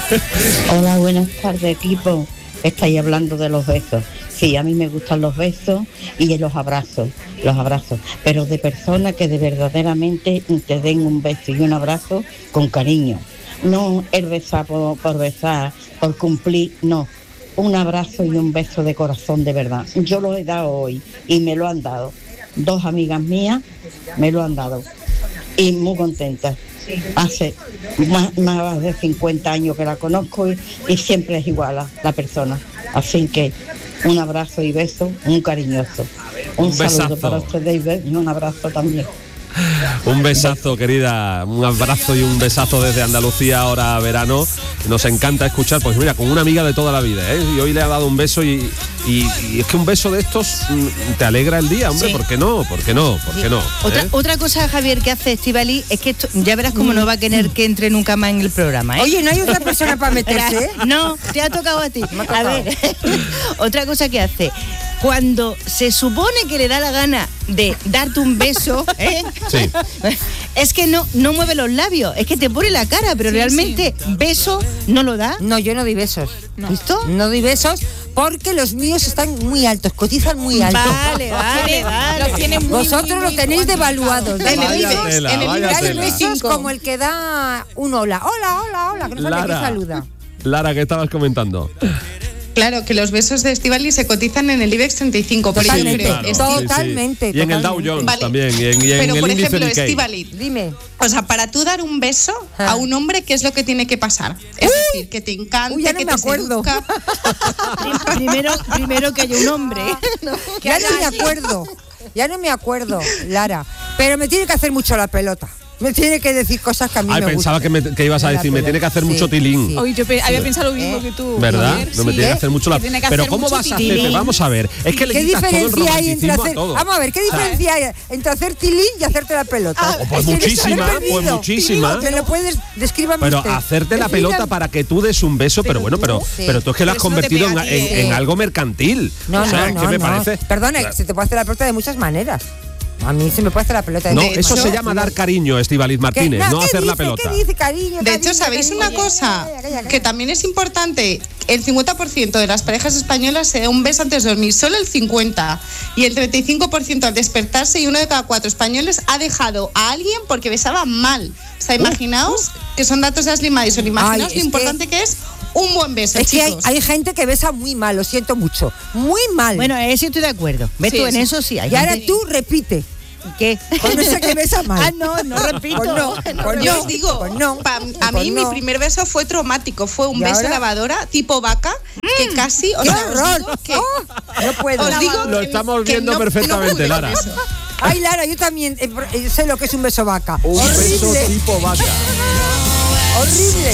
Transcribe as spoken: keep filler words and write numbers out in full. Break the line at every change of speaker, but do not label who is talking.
Hola, buenas tardes, equipo. Estáis hablando de los besos. Sí, a mí me gustan los besos y los abrazos, los abrazos, pero de personas que de verdaderamente te den un beso y un abrazo con cariño. No el besar por, por besar, por cumplir, no. Un abrazo y un beso de corazón de verdad. Yo lo he dado hoy y me lo han dado. Dos amigas mías me lo han dado y muy contentas. Hace más, más de cincuenta años que la conozco y, y siempre es igual a la persona. Así que un abrazo y beso, un cariñoso. Un, un saludo besazo para ustedes y un abrazo también.
Un besazo, querida, un abrazo y un besazo desde Andalucía, ahora verano. Nos encanta escuchar, pues mira, con una amiga de toda la vida, ¿eh? Y hoy le ha dado un beso y, y, y es que un beso de estos te alegra el día, hombre, sí. ¿Por qué no? ¿Por qué no? ¿Por qué no? ¿Eh?
Otra, otra cosa, Javier, que hace Estíbaliz es que esto, ya verás cómo mm. no va a querer que entre nunca más en el programa, ¿eh?
Oye, ¿no hay otra persona para meterse?
No, te ha tocado a ti. A ver, otra cosa que hace, cuando se supone que le da la gana de darte un beso, ¿eh?
Sí.
Es que no, no mueve los labios, es que te pone la cara, pero sí, realmente sí. Beso no lo da.
No, yo no doy besos.
No. ¿Listo?
No doy besos porque los míos están muy altos, cotizan muy alto.
Vale, vale, vale.
Los tienen muy, Vosotros muy, los tenéis devaluados. En el IBEX, en el IBEX hay besos como el que da un hola. Hola, hola, hola, que no sabe qué saluda.
Lara, ¿qué estabas comentando?
Claro, que los besos de Estíbaliz se cotizan en el IBEX treinta y cinco. Por
totalmente,
ejemplo,
claro. totalmente,
sí, sí. Y en el Dow Jones vale. también. Y en, y en
Pero
el
por
índice
ejemplo,
Nikkei.
Estíbaliz,
dime.
O sea, para tú dar un beso ah. a un hombre, ¿qué es lo que tiene que pasar? Es uh, decir, que te encante,
uy, ya no
que
me
te
acuerdo.
seduzca.
primero, primero que haya un hombre.
No, ya no me acuerdo. Ya no me acuerdo, Lara. Pero me tiene que hacer mucho la pelota. Me tiene que decir cosas que a mí
Ay,
me
pensaba
gustan.
que, me, que ibas a decir, me tiene que hacer sí, mucho tilín.
Sí. Oye, yo pe- había pensado lo mismo ¿Eh? que tú.
¿Verdad?
Ayer,
no me
sí,
tiene que hacer mucho la... Pero ¿cómo vas a hacer? Vamos a ver. Es que le quitas todo el romanticismo a todo.
Vamos a ver, ¿qué diferencia hay entre hacer tilín y hacerte la pelota?
Ah, pues es muchísima, pues muchísima.
¿Me lo puedes describir?
Pero usted. hacerte la pelota para que tú des un beso, pero, pero bueno, pero, sí. pero tú es que lo has convertido en, en, en algo mercantil.
No,
o sea,
no,
¿qué
no,
me
no.
parece?
Perdona, se te puede hacer la pelota de muchas maneras. A mí se me puede hacer la pelota.
No,
de
eso
hecho,
se llama dar cariño, Estíbaliz Martínez, no, no hacer
dice,
la pelota.
¿Qué dice cariño?
De
cariño,
hecho, ¿sabéis
cariño,
una cosa?
Calla, calla, calla.
Que también es importante. El cincuenta por ciento de las parejas españolas se da un beso antes de dormir, solo el cincuenta por ciento. Y el treinta y cinco por ciento al despertarse, y uno de cada cuatro españoles ha dejado a alguien porque besaba mal. O sea, imaginaos, uh, uh. que son datos de Ashley Madison, imaginaos Ay, lo importante que, que es un buen beso,
es
chicos.
Que hay, hay gente que besa muy mal, lo siento mucho. Muy mal.
Bueno, eso estoy de acuerdo. ¿Ves sí, tú? En sí. eso sí hay.
Y ahora tú repite.
¿Qué?
Con esa que besa mal.
Ah, no, no repito.
Pues no, pues
yo
no,
os digo,
pues no,
pa, a
pues
mí
no.
mi primer beso fue traumático. Fue un beso ahora? lavadora tipo vaca, mm, que casi...
¡Qué
sea,
horror!
Que,
oh, no puedo.
Os digo
Lo estamos viendo
no,
perfectamente,
no
Lara.
Ay, Lara, yo también eh, sé lo que es un beso vaca.
Un
Horrible.
beso tipo vaca.
Horrible.